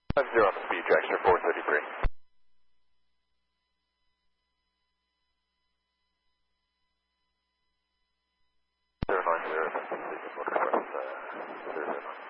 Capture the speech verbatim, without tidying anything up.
five zero on the speed tracker, four thirty-three. zero nine zero, motor cross, uh, zero zero nine.